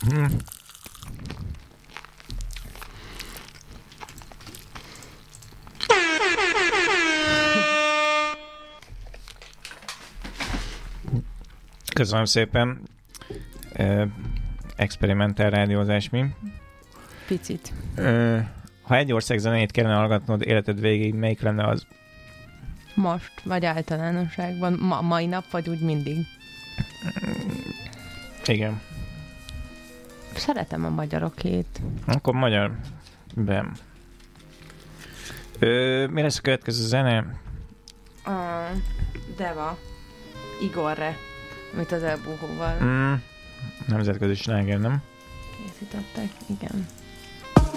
Köszönöm szépen. Experimentál rádiózás mi? Picit. Ha egy ország zenéjét kellene hallgatnod életed végéig, melyik lenne az? Most, vagy általánosságban. Mai nap, vagy úgy mindig? Igen. Szeretem a magyarokét. Akkor magyar. Bem. Mi lesz a következő zene? Deva. Igorre. Amit az elbúhóval Nemzetközi sláger, nem? készítettek. Igen.